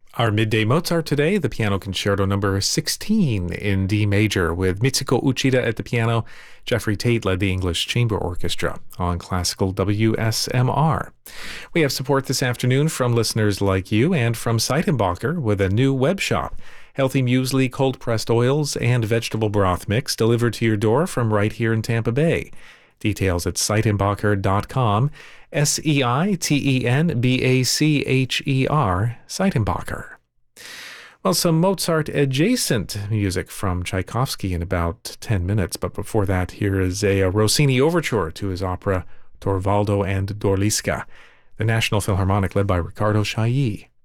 Our midday Mozart today, the Piano Concerto number 16 in D major, with Mitsuko Uchida at the piano. Jeffrey Tate led the English Chamber Orchestra on classical WSMR. We have support this afternoon from listeners like you and from Seitenbacher with a new web shop. Healthy muesli, cold-pressed oils, and vegetable broth mix delivered to your door from right here in Tampa Bay. Details at Seitenbacher.com, Seitenbacher, Seitenbacher. Well, some Mozart-adjacent music from Tchaikovsky in about 10 minutes, but before that, here is a Rossini overture to his opera Torvaldo and Dorliska, the National Philharmonic led by Riccardo Chailly.